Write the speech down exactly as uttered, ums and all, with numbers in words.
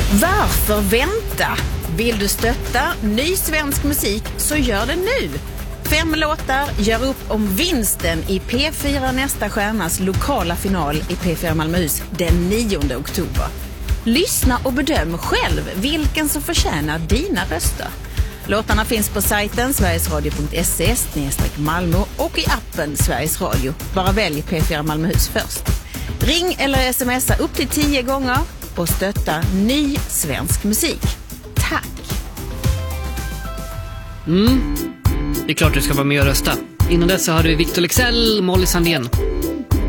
Varför vänta? Vill du stötta ny svensk musik så gör det nu. Fem låtar gör upp om vinsten i P fyra Nästa stjärnas lokala final i P fyra Malmöhus den nionde oktober. Lyssna och bedöm själv vilken som förtjänar dina röster. Låtarna finns på sajten sverigesradio punkt se snedstreck Malmö och i appen Sveriges Radio. Bara välj P fyra Malmöhus först. Ring eller smsa upp till tio gånger och stötta ny svensk musik. Tack! Mm, det är klart du ska vara med och rösta. Innan dess så har du Victor Lexell, Molly Sandén.